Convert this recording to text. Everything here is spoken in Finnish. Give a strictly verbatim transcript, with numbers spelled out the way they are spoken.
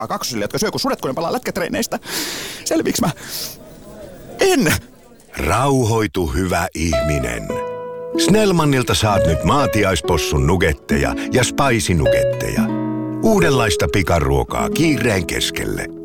kaksosille, jotka syö kun sudet, kun ne palaa lätkätreineistä. Selviiks mä? En! Rauhoitu, hyvä ihminen. Snellmanilta saat nyt maatiaispossun nugetteja ja spicy nugetteja. Uudenlaista pikaruokaa kiireen keskelle.